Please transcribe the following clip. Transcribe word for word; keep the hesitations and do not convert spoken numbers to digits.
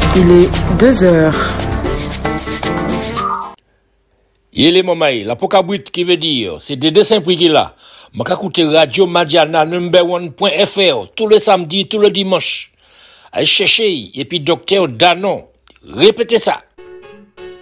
Il est deux heures. Il est momai, la pokabrit qui veut dire, c'est des dessins prix qu'il a. M'a écouté Radio Madiana number one point F R tous les samedis, tous les dimanches. Allez chercher, et puis docteur Danon. Répétez ça.